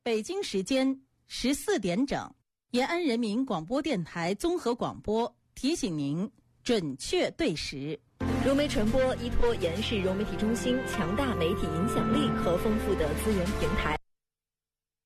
北京时间14点整，延安人民广播电台综合广播提醒您准确对时。 融媒传播依托延世融媒体中心强大媒体影响力和丰富的资源平台，